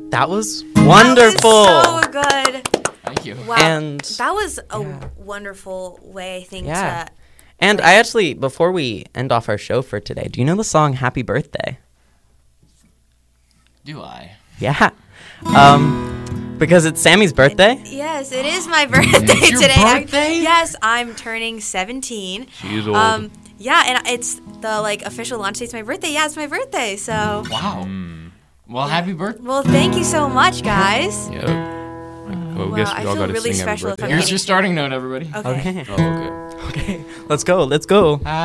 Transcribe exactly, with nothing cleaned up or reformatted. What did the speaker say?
That was wonderful. That was so good. Thank you. Wow. And that was a yeah. wonderful way, I think, Yeah. to... And I actually, before we end off our show for today, do you know the song Happy Birthday? Do I? Yeah. Um, because it's Sammy's birthday. Yes, it is my birthday It's your today. I- birthday? yes, I'm turning seventeen. She's old. Um, yeah, and it's the like official launch date's my birthday. Yeah, it's my birthday. So, Wow. Mm. Well, happy birthday. well, thank you so much, guys. Yep. Oh, Wow, guess I we all feel got to really sing happy special if birthday. I'm Here's getting- your starting note, everybody. Okay. Okay. Oh, okay. Okay. Let's go. Let's go.